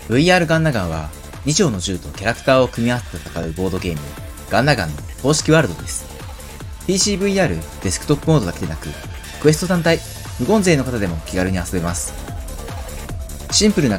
VR ガンナガンは2丁の銃とキャラクターを組み合わせて戦うボードゲームガンナガンの公式ワールドです。PCVR デスクトップモードだけでなく、クエスト単体、無言勢の方でも気軽に遊べます。シンプルな